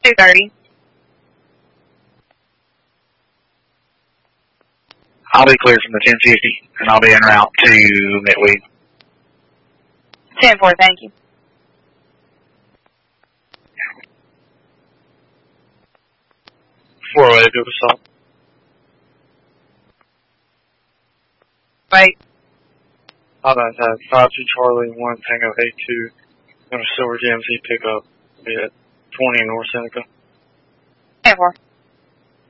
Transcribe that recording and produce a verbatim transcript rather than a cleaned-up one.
two thirty. I'll be clear from the ten fifty, and I'll be en route to Midweed. ten four, thank you. four oh eight, do the stop. Wait. I've had five two Charlie, one Tango eight two, and a silver G M C pickup at twenty North Seneca. ten four.